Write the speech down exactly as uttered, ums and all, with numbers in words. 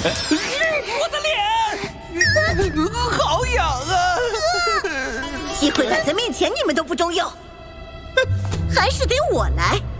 我的脸，好痒啊！ 机会摆在面前，你们都不中用，还是得我来。